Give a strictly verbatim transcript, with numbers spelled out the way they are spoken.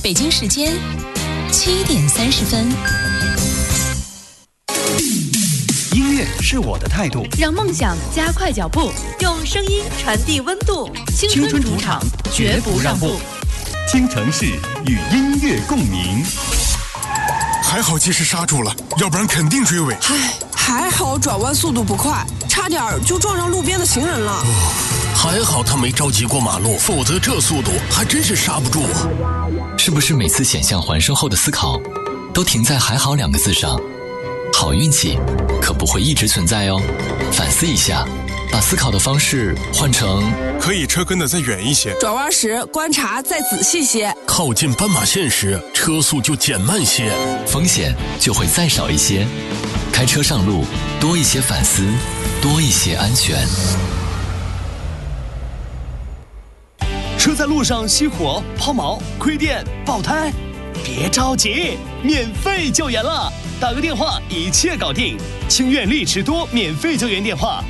北京时间七点三十分。 音乐是我的态度， 让梦想加快脚步，用声音传递温度。青春主场，绝不让步。 京城市与音乐共鸣。 还好及时刹住了，要不然肯定追尾。 唉，还好转弯速度不快，差点就撞上路边的行人了。 哦，还好他没着急过马路，否则这速度还真是刹不住啊。 是不是每次险象环生后的思考，都停在还好两个字上？好运气可不会一直存在哦，反思一下，把思考的方式换成可以车跟得再远一些， 转弯时观察再仔细些， 靠近斑马线时车速就减慢些， 风险就会再少一些。开车上路多一些反思，多一些安全。 车在路上熄火、抛锚、亏电、爆胎，别着急，免费救援了，打个电话一切搞定。清苑丽驰多免费救援电话